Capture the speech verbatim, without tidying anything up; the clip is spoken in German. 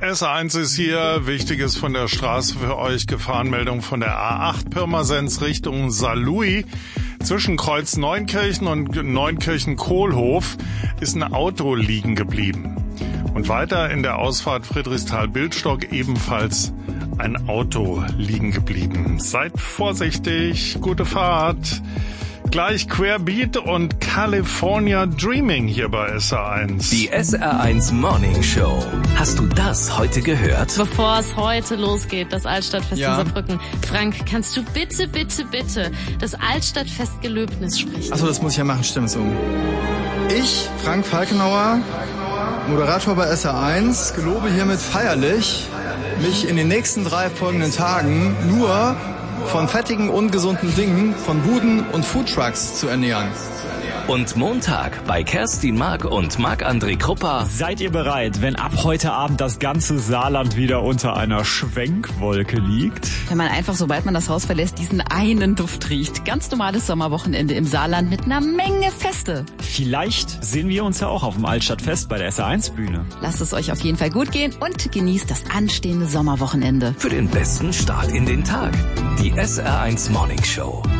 S eins ist hier, Wichtiges von der Straße für euch, Gefahrenmeldung von der A acht Pirmasens Richtung Saarlouis. Zwischen Kreuz Neunkirchen und Neunkirchen-Kohlhof ist ein Auto liegen geblieben. Und weiter in der Ausfahrt Friedrichsthal-Bildstock ebenfalls ein Auto liegen geblieben. Seid vorsichtig, gute Fahrt. Gleich Querbeat und California Dreaming hier bei S R eins. Die S R eins Morning Show. Hast du das heute gehört? Bevor es heute losgeht, das Altstadtfest ja. in Saarbrücken. Frank, kannst du bitte, bitte, bitte das Altstadtfest-Gelöbnis sprechen? Achso, das muss ich ja machen, stimmt so. Ich, Frank Falkenauer, Moderator bei S R eins, gelobe hiermit feierlich, mich in den nächsten drei folgenden Tagen nur von fettigen, ungesunden Dingen, von Buden und Foodtrucks zu ernähren. Und Montag bei Kerstin Mark und Marc-André Krupper. Seid ihr bereit, wenn ab heute Abend das ganze Saarland wieder unter einer Schwenkwolke liegt? Wenn man einfach, sobald man das Haus verlässt, diesen einen Duft riecht. Ganz normales Sommerwochenende im Saarland mit einer Menge Feste. Vielleicht sehen wir uns ja auch auf dem Altstadtfest bei der S R eins Bühne. Lasst es euch auf jeden Fall gut gehen und genießt das anstehende Sommerwochenende. Für den besten Start in den Tag. Die S R eins Morning Show.